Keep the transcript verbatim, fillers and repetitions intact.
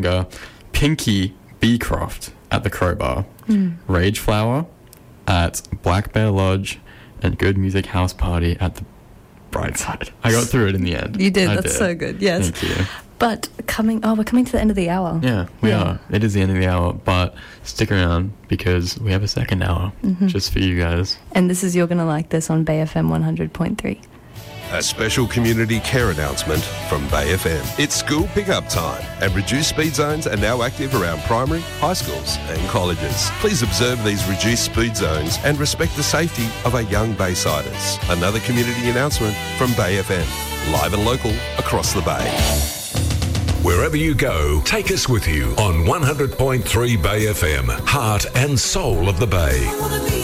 Pinky Beecroft at the Crowbar, mm. Rage Flower at Black Bear Lodge, and Good Music House Party at the Brightside. I got through it in the end. You did. I That's did. so good. Yes. Thank you. But coming, oh, we're coming to the end of the hour. Yeah, we yeah. are. It is the end of the hour, but stick around because we have a second hour mm-hmm. just for you guys. And this is You're Gonna Like This on Bay F M one hundred point three. A special community care announcement from Bay F M. It's school pickup time, and reduced speed zones are now active around primary, high schools and colleges. Please observe these reduced speed zones and respect the safety of our young Baysiders. Another community announcement from Bay F M. Live and local across the Bay. Wherever you go, take us with you on one hundred point three Bay F M, heart and soul of the Bay.